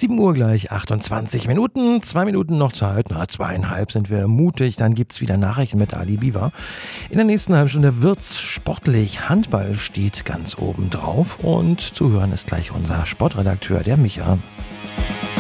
7 Uhr gleich, 28 Minuten, 2 Minuten noch Zeit, 2,5 sind wir mutig, dann gibt's wieder Nachrichten mit Ali Biwa. In der nächsten halben Stunde wird's sportlich, Handball steht ganz oben drauf und zu hören ist gleich unser Sportredakteur, der Micha.